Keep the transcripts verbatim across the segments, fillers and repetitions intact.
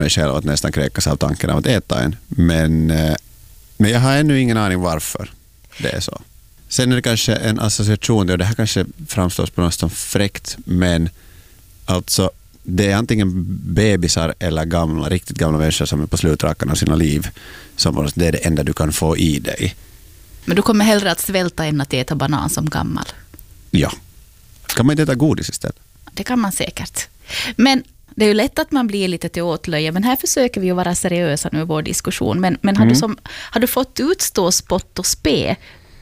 mig själv att nästan kräkas av tanken av att äta en. Men, men jag har ännu ingen aning varför det är så. Sen är det kanske en association, och det här kanske framstår på något som fräckt, men alltså det är antingen bebisar eller gamla, riktigt gamla människor som är på slutrakan av sina liv som det är det enda du kan få i dig. Men du kommer hellre att svälta än att äta banan som gammal. Ja. Kan man inte äta godis istället? Det kan man säkert. Men det är ju lätt att man blir lite till åtlöje, men här försöker vi ju vara seriösa nu i vår diskussion. Men, men har, mm. du som, har du fått utstå spott och spe?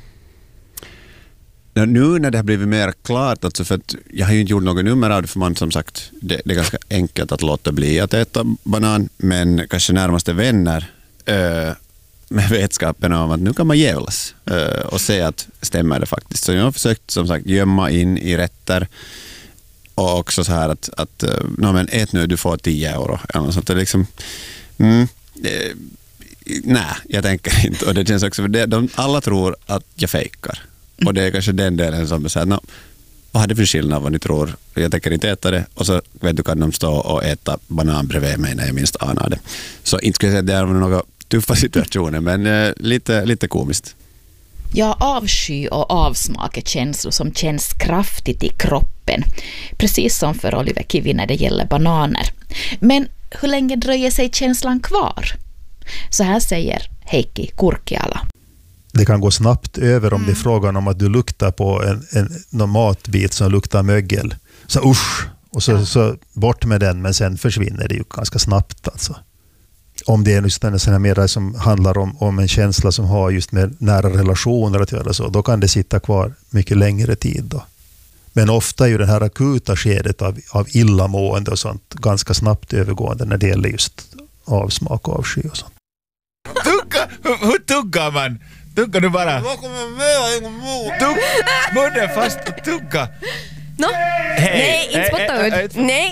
Nu när det har blivit mer klart, alltså för att jag har ju inte gjort något nummer av det, för man som sagt, det, det är ganska enkelt att låta bli att äta banan, men kanske närmaste vänner äh, med vetskapen om att nu kan man jävlas äh, och se att stämmer det faktiskt. Så jag har försökt som sagt gömma in i rätter och också så här att, att äh, no, men ät nu, du får tio euro eller något sånt. Det är liksom, mm, äh, nej, jag tänker inte. Och det känns också, det, de, alla tror att jag fejkar. Och det är kanske den delen som är så här, no, vad är det för skillnad vad ni tror? Jag tänker inte äta det. Och så vet du, kan de stå och äta banan bredvid mig när jag minst anar det. Så inte skulle jag säga att det är några tuffa situationer, men eh, lite, lite komiskt. Ja, avsky och avsmak är känslor som känns kraftigt i kroppen. Precis som för Oliver Kivi när det gäller bananer. Men hur länge dröjer sig känslan kvar? Så här säger Heikki Kurkiala. Det kan gå snabbt över om mm. det är frågan om att du luktar på en, en, någon matbit som luktar mögel. Så usch, och så, ja. så bort med den, men sen försvinner det ju ganska snabbt alltså. Om det är just en sån här mera som handlar om, om en känsla som har just med nära relationer att göra så, då kan det sitta kvar mycket längre tid då. Men ofta är ju det här akuta skedet av, av illamående och sånt ganska snabbt övergående när det gäller just avsmak och avsky och sånt. Tugga! Hur tuggar man? Tugga nu bara. Tugg, munnen fast och tugga. No? Hey. Nej, inte spotta ut. Hey, hey, hey. Nej.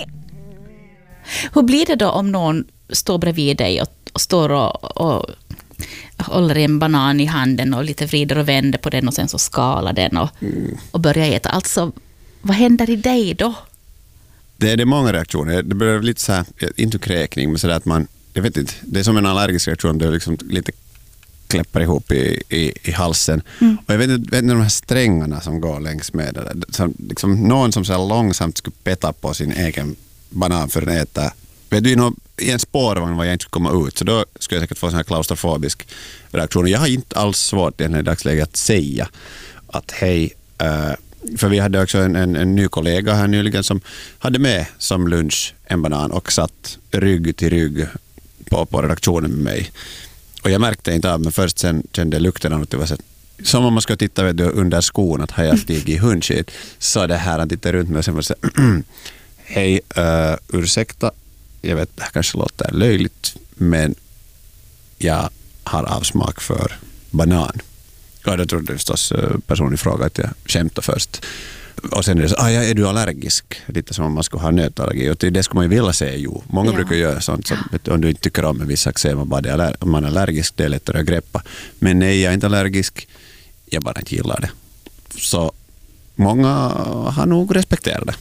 Hur blir det då om någon står bredvid dig och, och står och, och håller en banan i handen och lite vrider och vänder på den och sen så skalar den och, mm. och börjar äta? Alltså, vad händer i dig då? Det är det många reaktioner. Det börjar lite så här, inte kräkning, men så där att man, jag vet inte, det är som en allergisk reaktion, det är liksom lite kläppar ihop i, i, i halsen. Mm. Och jag vet inte, vet inte de här strängarna som går längs med det där. Som, liksom, någon som så här långsamt skulle peta på sin egen banan för att äta. Vet du, i en spårvagn var jag inte skulle komma ut, så då skulle jag säkert få en sån här klaustrofobisk reaktion. Jag har inte alls svårt i den här dagsläget att säga att hej, uh, för vi hade också en, en, en ny kollega här nyligen som hade med som lunch en banan och satt rygg till rygg på, på redaktionen med mig. Och jag märkte inte av, men först sen kände jag lukten av att det var så, som om man ska titta vet du, under skon att har jag stigit i hundskit. Så det här, han tittar runt mig och sen var så hej, uh, ursäkta, jag vet det här kanske låter löjligt, men jag har avsmak för banan. Ja, det trodde förstås personen i fråga att jag skämtade först. Och sen är det så, ah, ja, är du allergisk? Lite som om man skulle ha nötallergi. Och det skulle man ju vilja säga, jo. Många ja. brukar göra sånt som, ja. om du inte tycker om en viss sak, säger man bara det, om man är allergisk, det är lättare att greppa. Men nej, jag är inte allergisk, jag bara inte gillar det. Så många har nog respekterat det.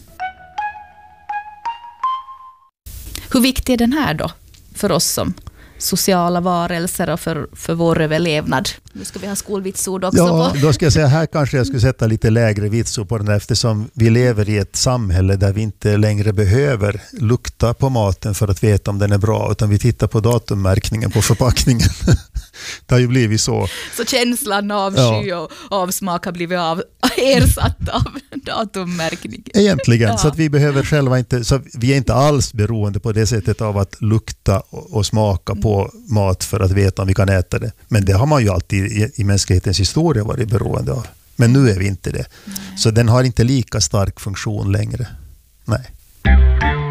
Hur viktig är den här då för oss som sociala varelser och för, för vår överlevnad? Nu ska vi ha skolvitsord också. Ja, på. Då ska jag säga, här kanske jag skulle sätta lite lägre vitsord på den, eftersom vi lever i ett samhälle där vi inte längre behöver lukta på maten för att veta om den är bra, utan vi tittar på datummärkningen på förpackningen. Det har ju blivit så. Så känslan av sky och avsmak har blivit av, ersatt av datummärkningen. Egentligen, ja. så att vi behöver själva inte, så vi är inte alls beroende på det sättet av att lukta och, och smaka mm. på mat för att veta om vi kan äta det. Men det har man ju alltid i, i mänsklighetens historia varit beroende av. Men nu är vi inte det. Nej. Så den har inte lika stark funktion längre. Nej.